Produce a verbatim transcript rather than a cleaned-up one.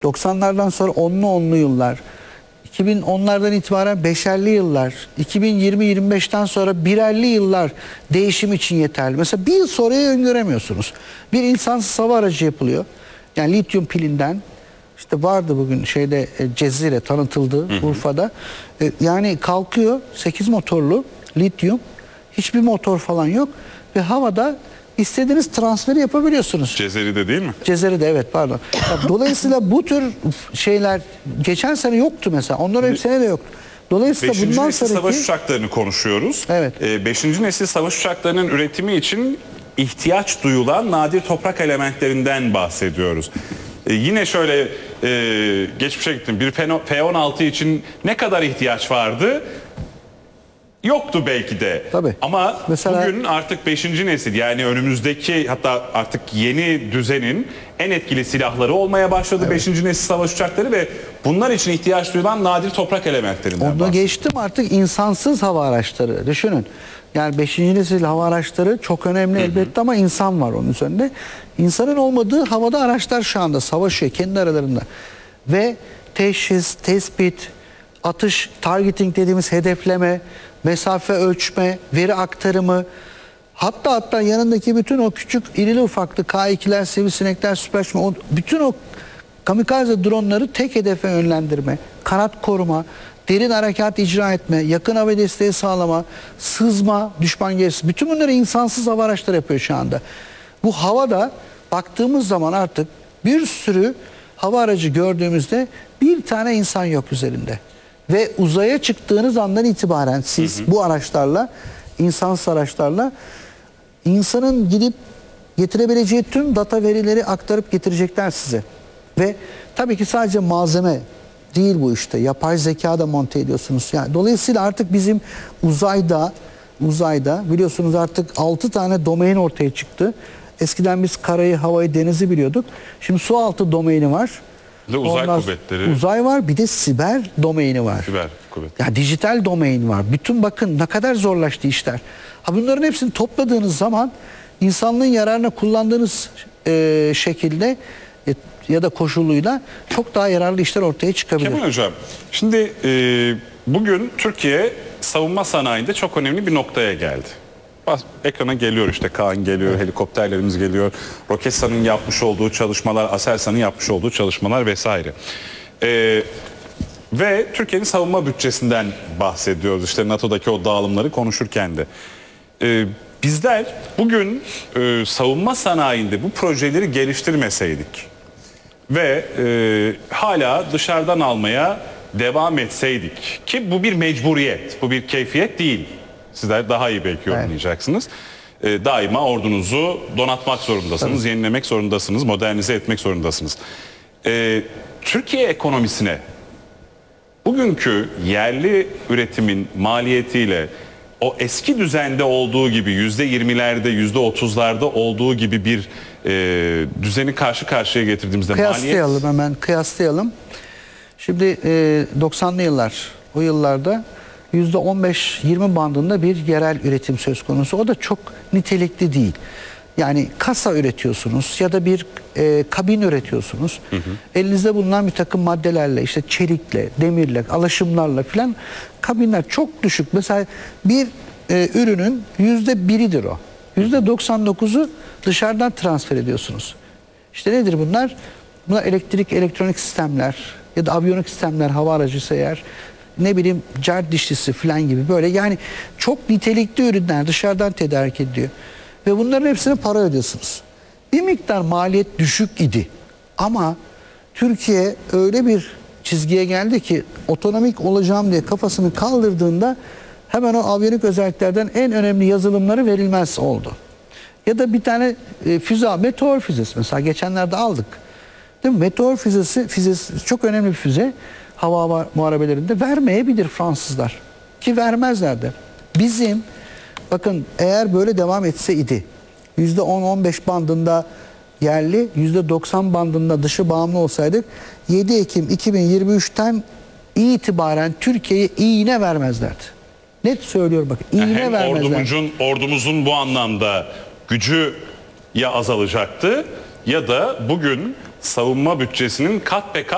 doksanlardan sonra onlu onlu yıllar, iki bin onlardan itibaren beşerli yıllar, iki bin yirmi yirmi beşten sonra birerli yıllar değişim için yeterli. Mesela bir yıl sonrayı öngöremiyorsunuz. Bir insansız hava aracı yapılıyor. Yani lityum pilinden, işte vardı bugün şeyde e, Cezire tanıtıldı, hı hı. Urfa'da. E, yani kalkıyor sekiz motorlu lityum, hiçbir motor falan yok ve havada İstediğiniz transferi yapabiliyorsunuz. Cezeri'de değil mi? Cezeri'de, evet, pardon. Dolayısıyla bu tür şeyler geçen sene yoktu mesela. Ondan önceki sene de yoktu. Dolayısıyla Beşinci bundan nesil sonraki... savaş uçaklarını konuşuyoruz. Evet. Ee, beşinci nesil savaş uçaklarının üretimi için ihtiyaç duyulan nadir toprak elementlerinden bahsediyoruz. Ee, yine şöyle e, geçmişe gittim. Bir F on altı için ne kadar ihtiyaç vardı? Yoktu belki de. Tabii. Ama mesela, bugün artık beşinci nesil, yani önümüzdeki hatta artık yeni düzenin en etkili silahları olmaya başladı, evet. beşinci nesil savaş uçakları ve bunlar için ihtiyaç duyulan nadir toprak elementlerinden. Onu geçtim, artık insansız hava araçları düşünün. Yani beşinci nesil hava araçları çok önemli, hı hı. elbette, ama insan var onun üzerinde. İnsanın olmadığı havada araçlar şu anda savaşıyor kendi aralarında. Ve teşhis, tespit, atış, targeting dediğimiz hedefleme, mesafe ölçme, veri aktarımı, hatta hatta yanındaki bütün o küçük irili ufaklı K ikiler, sivrisinekler, süperşme, bütün o kamikaze dronları tek hedefe yönlendirme, kanat koruma, derin harekat icra etme, yakın hava desteği sağlama, sızma, düşman gerisi, bütün bunları insansız hava araçları yapıyor şu anda. Bu havada baktığımız zaman artık bir sürü hava aracı gördüğümüzde bir tane insan yok üzerinde. Ve uzaya çıktığınız andan itibaren siz, hı hı. bu araçlarla, insansız araçlarla insanın gidip getirebileceği tüm data verileri aktarıp getirecekler size. Ve tabii ki sadece malzeme değil bu işte. Yapay zeka da monte ediyorsunuz. Yani dolayısıyla artık bizim uzayda uzayda biliyorsunuz artık altı tane domain ortaya çıktı. Eskiden biz karayı, havayı, denizi biliyorduk. Şimdi su altı domaini var. Bir de uzay Ondan, kuvvetleri. Uzay var, bir de siber domaini var. Siber kuvvetleri. Ya dijital domain var. Bütün bakın ne kadar zorlaştı işler. Ha, bunların hepsini topladığınız zaman insanlığın yararına kullandığınız e, şekilde e, ya da koşuluyla çok daha yararlı işler ortaya çıkabilir. Kemal Hocam, şimdi e, bugün Türkiye savunma sanayinde çok önemli bir noktaya geldi. Ekrana geliyor işte, Kaan geliyor, evet. helikopterlerimiz geliyor, Roketsan'ın yapmış olduğu çalışmalar, Aselsan'ın yapmış olduğu çalışmalar vesaire. Ee, ve Türkiye'nin savunma bütçesinden bahsediyoruz, işte NATO'daki o dağılımları konuşurken de. Ee, bizler bugün e, savunma sanayinde bu projeleri geliştirmeseydik ve e, hala dışarıdan almaya devam etseydik, ki bu bir mecburiyet, bu bir keyfiyet değil. Sizler daha iyi belki yorumlayacaksınız. Evet. Ee, daima ordunuzu donatmak zorundasınız, tabii. yenilemek zorundasınız, modernize etmek zorundasınız. Ee, Türkiye ekonomisine bugünkü yerli üretimin maliyetiyle o eski düzende olduğu gibi yüzde yirmilerde, yüzde otuzlarda olduğu gibi bir e, düzeni karşı karşıya getirdiğimizde kıyaslayalım, maliyet... hemen kıyaslayalım. Şimdi e, doksanlı yıllar, o yıllarda yüzde on beş yirmi bandında bir yerel üretim söz konusu. O da çok nitelikli değil. Yani kasa üretiyorsunuz ya da bir e, kabin üretiyorsunuz. Hı hı. Elinizde bulunan bir takım maddelerle, işte çelikle, demirle, alaşımlarla filan kabinler çok düşük. Mesela bir e, ürünün yüzde biridir o. Yüzde doksan dokuzu dışarıdan transfer ediyorsunuz. İşte nedir bunlar? Bunlar elektrik, elektronik sistemler ya da aviyonik sistemler, hava aracıysa eğer, ne bileyim car dişlisi falan gibi, böyle yani çok nitelikli ürünler dışarıdan tedarik ediliyor. Ve bunların hepsine para ödüyorsunuz. Bir miktar maliyet düşük idi. Ama Türkiye öyle bir çizgiye geldi ki otonomik olacağım diye kafasını kaldırdığında hemen o aviyonik özelliklerden en önemli yazılımları verilmez oldu. Ya da bir tane e, füze, meteor füzesi mesela geçenlerde aldık. Değil mi? Meteor füzesi, füzesi çok önemli bir füze. Hava muharebelerinde vermeyebilir Fransızlar. Ki vermezler de. Bizim, bakın, eğer böyle devam etseydi yüzde on on beş bandında yerli, yüzde doksan bandında dışı bağımlı olsaydık, yedi Ekim iki bin yirmi üçten itibaren Türkiye'ye iğne vermezlerdi. Net söylüyorum, bakın, iğne hem vermezlerdi. Ordumuzun, ordumuzun bu anlamda gücü ya azalacaktı ya da bugün savunma bütçesinin kat be kat